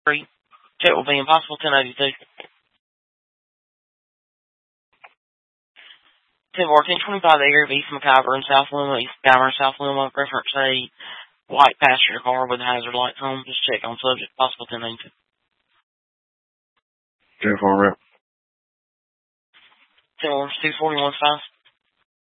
Street. Check will be impossible 1082. 10-14-25, the area of East McIver and South Luma, East Guymer, South Luma, reference a white passenger car with hazard lights on. Just check on subject, possible 1082. 10-4 rep. 10-241-5.